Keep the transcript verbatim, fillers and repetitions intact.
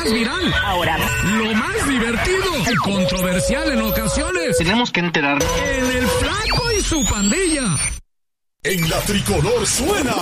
más viral. Ahora, lo más divertido y controversial en ocasiones. Tenemos que enterarnos. En el Flaco y su pandilla. En la tricolor suena